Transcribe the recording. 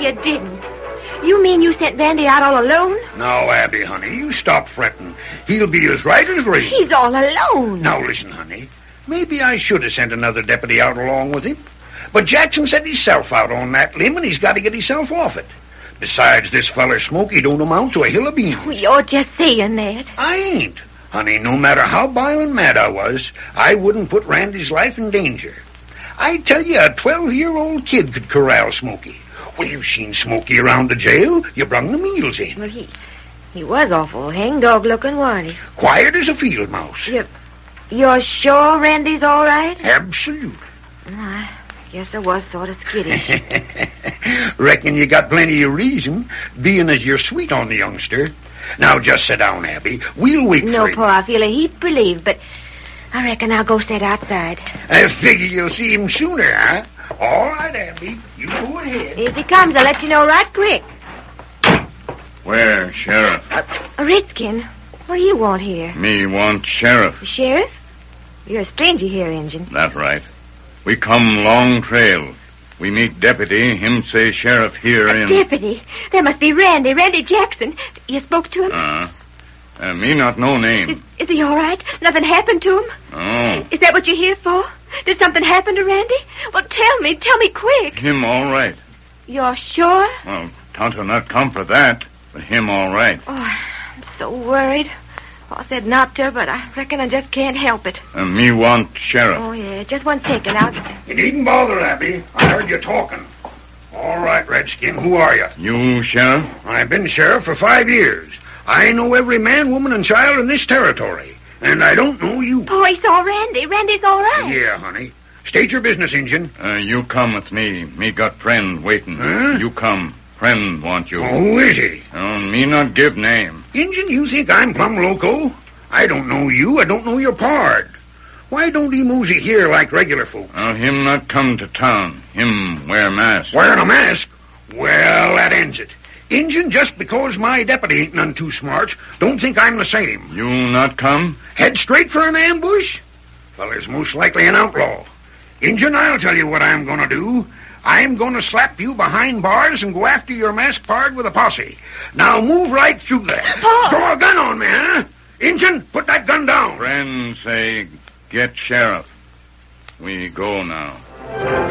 you didn't. You mean you sent Randy out all alone? Now, Abby, honey, you stop fretting. He'll be as right as rain. He's all alone. Now, listen, honey. Maybe I should have sent another deputy out along with him. But Jackson set himself out on that limb, and he's got to get himself off it. Besides, this feller Smokey don't amount to a hill of beans. Oh, you're just saying that. I ain't. Honey, no matter how violent mad I was, I wouldn't put Randy's life in danger. I tell you, a 12-year-old kid could corral Smokey. Well, you seen Smokey around the jail. You brung the meals in. Well, he was awful hangdog looking, wasn't he? Quiet as a field mouse. You're sure Randy's all right? Absolute. I guess I was sort of skittish. Reckon you got plenty of reason, being as you're sweet on the youngster. Now, just sit down, Abby. We'll wait for him. No, Pa, I feel a heap relieved, but I reckon I'll go sit outside. I figure you'll see him sooner, huh? All right, Abby. You go ahead. If he comes, I'll let you know right quick. Where, Sheriff? A redskin. What do you want here? Me want Sheriff. The sheriff? You're a stranger here, Injun. That's right. We come long trail. We meet deputy. Him say sheriff here in... Deputy? That must be Randy. Randy Jackson. You spoke to him? Me not know name. Is he all right? Nothing happened to him? Oh. Is that what you're here for? Did something happen to Randy? Well, tell me quick. Him all right. You're sure? Well, Tonto not come for that, but him all right. Oh, I'm so worried. I said not to, but I reckon I just can't help it. Me want sheriff. Oh, yeah, just 1 second. I'll... You needn't bother, Abby. I heard you talking. All right, Redskin, who are you? You sheriff? I've been sheriff for 5 years. I know every man, woman, and child in this territory. And I don't know you. Oh, he saw Randy. Randy's all right. Yeah, honey. State your business, Injun. You come with me. Me got friend waiting. Huh? You come. Friend want you. Oh, who is he? Me not give name. Injun, you think I'm plumb loco? I don't know you. I don't know your pard. Why don't he mosey here like regular folk? Him not come to town. Him wear mask. Wearing a mask? Well, that ends it. Injun, just because my deputy ain't none too smart, don't think I'm the same. You not come? Head straight for an ambush? Feller's most likely an outlaw. Injun, I'll tell you what I'm gonna do. I'm gonna slap you behind bars and go after your masked pard with a posse. Now move right through there. Pa! Draw a gun on me, huh? Injun, put that gun down. Friend say, get sheriff. We go now.